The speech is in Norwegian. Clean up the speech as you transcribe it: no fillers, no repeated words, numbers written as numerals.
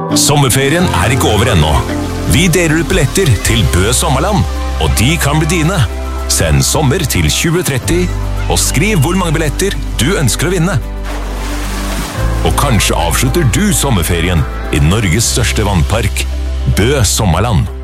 Sommerferien er ikke over ennå. Vi deler ut billetter til Bø Sommerland, og de kan bli dine. Send sommer til 2030, og skriv hvor mange billetter du ønsker å vinne. Og kanskje avslutter du sommerferien i Norges største vannpark, Bø Sommerland.